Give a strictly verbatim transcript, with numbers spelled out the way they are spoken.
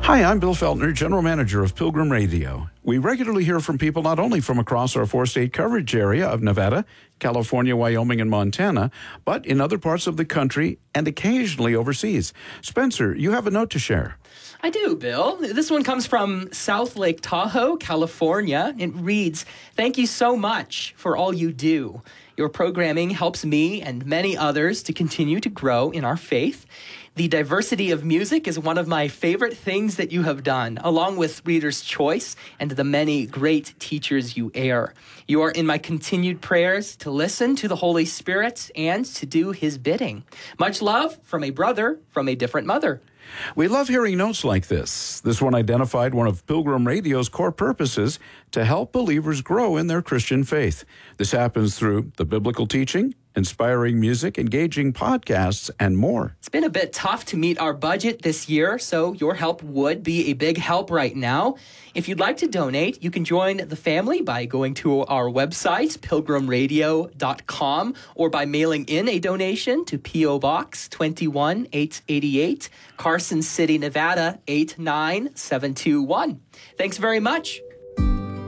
Hi, I'm Bill Feltner, General Manager of Pilgrim Radio. We regularly hear from people not only from across our four-state coverage area of Nevada, California, Wyoming, and Montana, but in other parts of the country and occasionally overseas. Spencer, you have a note to share. I do, Bill. This one comes from South Lake Tahoe, California. It reads, "Thank you so much for all you do. Your programming helps me and many others to continue to grow in our faith. The diversity of music is one of my favorite things that you have done, along with Reader's Choice and the many great teachers you air. You are in my continued prayers to listen to the Holy Spirit and to do his bidding. Much love from a brother from a different mother." We love hearing notes like this. This one identified one of Pilgrim Radio's core purposes to help believers grow in their Christian faith. This happens through the biblical teaching, inspiring music, engaging podcasts, and more. It's been a bit tough to meet our budget this year, so your help would be a big help right now. If you'd like to donate, you can join the family by going to our website, pilgrim radio dot com, or by mailing in a donation to P O Box two one eight eight eight, Carson City, Nevada eight nine seven two one. Thanks very much.